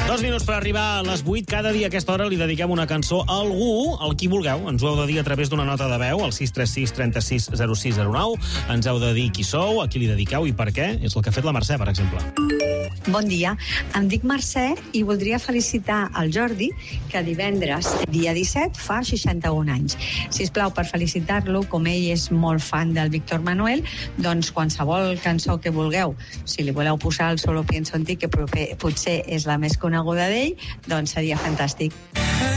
2 minuts per arribar a les 8. Cada dia a aquesta hora li dediquem una cançó a algú, al qui vulgueu. Ens ho heu de dir a través d'una nota de veu, al 636 36 0609. Ens heu de dir qui sou, a qui li dediqueu i per què. És el que ha fet la Mercè, per exemple. Bon dia, em dic Mercè i voldria felicitar el Jordi, que divendres, dia 17, fa 61 anys. Sisplau, per felicitar-lo, com ell és molt fan del Víctor Manuel, doncs qualsevol cançó que vulgueu, si li voleu posar el Solo pienso en ti, que potser és la més coneguda d'ell, doncs seria fantàstic.